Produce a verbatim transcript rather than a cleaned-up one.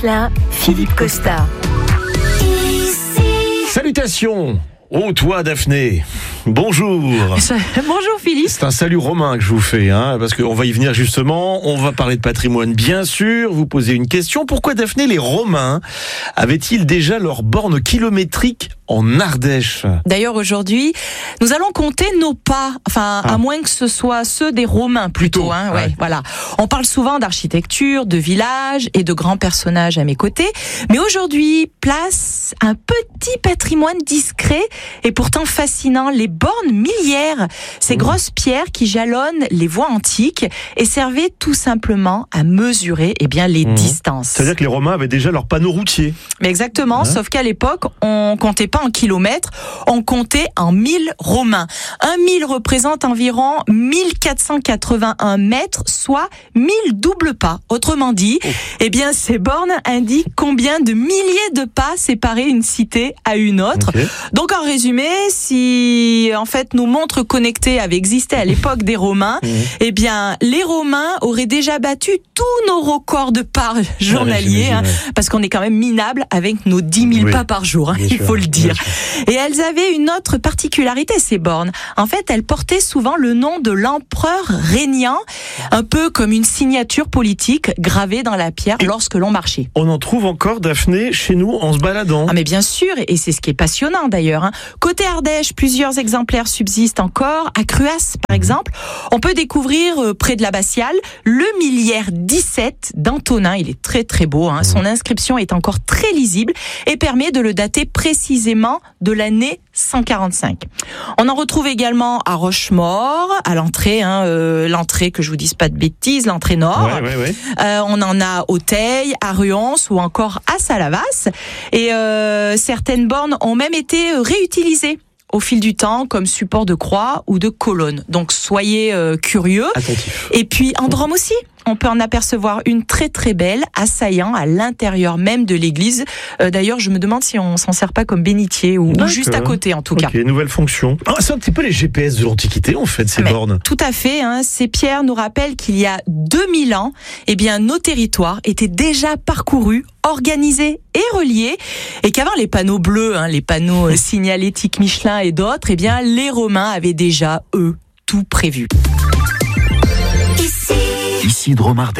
Là, Philippe Costa. Salutations. Oh toi Daphné, bonjour. Bonjour Philippe. C'est un salut romain que je vous fais, hein, parce qu'on va y venir justement. On va parler de patrimoine bien sûr, vous posez une question. Pourquoi Daphné, les Romains avaient-ils déjà leur borne kilométrique en Ardèche? D'ailleurs aujourd'hui, nous allons compter nos pas, enfin ah. à moins que ce soit ceux des Romains plutôt. plutôt hein, ouais, ouais. Voilà. On parle souvent d'architecture, de villages et de grands personnages à mes côtés, mais aujourd'hui, place à un petit patrimoine discret et pourtant fascinant, les bornes miliaires, ces mmh. grosses pierres qui jalonnent les voies antiques et servaient tout simplement à mesurer eh bien, les mmh. distances. C'est-à-dire que les Romains avaient déjà leurs panneaux routiers. Mais exactement, hein? Sauf qu'à l'époque, on comptait pas en kilomètres, on comptait en milles romains. Un mille représente environ mille quatre cent quatre-vingt-un mètres, soit mille doubles pas. Autrement dit, oh. eh bien, ces bornes indiquent combien de milliers de pas séparaient une cité à une autre. Okay. Donc, en résumé, si en fait nos montres connectées avaient existé à l'époque des Romains, mmh. eh bien les Romains auraient déjà battu tous nos records de pas journaliers, ah, hein, parce qu'on est quand même minable avec nos dix mille oui. pas par jour, hein, il sûr, faut le dire. Et elles avaient une autre particularité, ces bornes. En fait, elles portaient souvent le nom de l'empereur régnant, un peu comme une signature politique gravée dans la pierre et lorsque l'on marchait. On en trouve encore, Daphné, chez nous en se baladant. Ah mais bien sûr, et c'est ce qui est passionnant d'ailleurs. Hein. Côté Ardèche, plusieurs exemplaires subsistent encore. À Cruas, par exemple, on peut découvrir euh, près de l'abbatiale le milliaire dix-sept d'Antonin. Il est très très beau. Hein. Son inscription est encore très lisible et permet de le dater précisément de l'année cent quarante-cinq. On en retrouve également à Rochemaure, à l'entrée, hein, euh, l'entrée que je vous dise pas de bêtises, l'entrée nord. Ouais, ouais, ouais. Euh, on en a au Teil, à Ruance ou encore à Salavas. Et euh, certaines bornes ont même été réutilisées au fil du temps comme support de croix ou de colonne. Donc soyez euh, curieux. Attentif. Et puis en Drôme aussi, on peut en apercevoir une très très belle à Saillant, à l'intérieur même de l'église. Euh, d'ailleurs, je me demande si on s'en sert pas comme bénitier ou, ou juste à côté en tout okay, cas. Ok, nouvelle fonction. Ah, c'est un petit peu les G P S de l'Antiquité en fait, ces Mais, bornes. Tout à fait. Hein, ces pierres nous rappellent qu'il y a deux mille ans, eh bien, nos territoires étaient déjà parcourus, organisés et reliés, et qu'avant les panneaux bleus, hein, les panneaux signalétiques Michelin et d'autres, eh bien, les Romains avaient déjà, eux, tout prévu. Ici, Ici Drôme Ardèche.